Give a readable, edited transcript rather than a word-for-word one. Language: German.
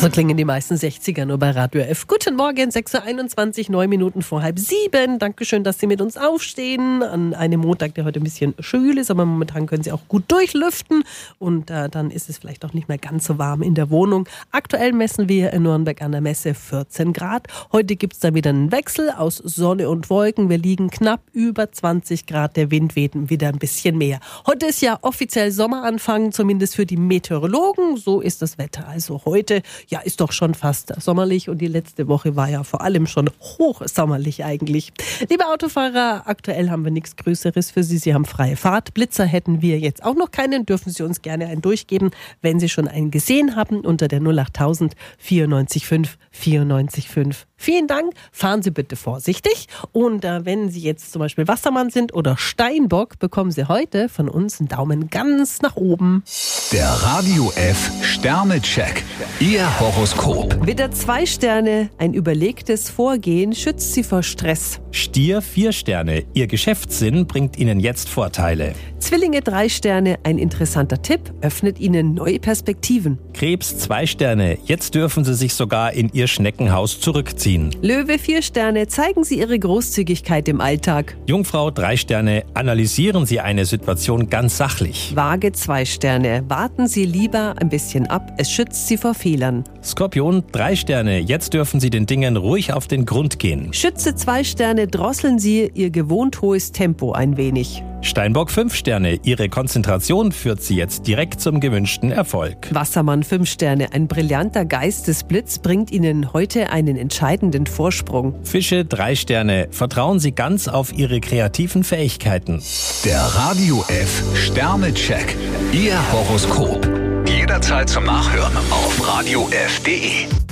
So klingen die meisten 60er nur bei Radio F. Guten Morgen, 6.21 Uhr, 9 Minuten vor 6:30. Dankeschön, dass Sie mit uns aufstehen an einem Montag, der heute ein bisschen schwül ist, aber momentan können Sie auch gut durchlüften und dann ist es vielleicht auch nicht mehr ganz so warm in der Wohnung. Aktuell messen wir in Nürnberg an der Messe 14 Grad. Heute gibt es da wieder einen Wechsel aus Sonne und Wolken. Wir liegen knapp über 20 Grad, der Wind weht wieder ein bisschen mehr. Heute ist ja offiziell Sommeranfang, zumindest für die Meteorologen. So ist das Wetter also heute. Ja, ist doch schon fast sommerlich und die letzte Woche war ja vor allem schon hochsommerlich eigentlich. Liebe Autofahrer, aktuell haben wir nichts Größeres für Sie. Sie haben freie Fahrt. Blitzer hätten wir jetzt auch noch keinen. Dürfen Sie uns gerne einen durchgeben, wenn Sie schon einen gesehen haben, unter der 08000 94 5 94 5. Vielen Dank. Fahren Sie bitte vorsichtig. Und wenn Sie jetzt zum Beispiel Wassermann sind oder Steinbock, bekommen Sie heute von uns einen Daumen ganz nach oben. Der Radio F Sternecheck. Ihr Horoskop. Widder 2 Sterne. Ein überlegtes Vorgehen schützt Sie vor Stress. Stier 4 Sterne. Ihr Geschäftssinn bringt Ihnen jetzt Vorteile. Zwillinge 3 Sterne. Ein interessanter Tipp öffnet Ihnen neue Perspektiven. Krebs 2 Sterne. Jetzt dürfen Sie sich sogar in Ihr Schneckenhaus zurückziehen. Löwe 4 Sterne. Zeigen Sie Ihre Großzügigkeit im Alltag. Jungfrau 3 Sterne. Analysieren Sie eine Situation ganz sachlich. Waage 2 Sterne. Warten Sie lieber ein bisschen ab. Es schützt Sie vor Fehlern. Skorpion 3 Sterne. Jetzt dürfen Sie den Dingen ruhig auf den Grund gehen. Schütze 2 Sterne. Drosseln Sie Ihr gewohnt hohes Tempo ein wenig. Steinbock 5 Sterne. Ihre Konzentration führt Sie jetzt direkt zum gewünschten Erfolg. Wassermann 5 Sterne. Ein brillanter Geistesblitz bringt Ihnen heute einen entscheidenden Vorsprung. Fische 3 Sterne. Vertrauen Sie ganz auf Ihre kreativen Fähigkeiten. Der Radio F Sternecheck. Ihr Horoskop. Jederzeit zum Nachhören auf radiof.de.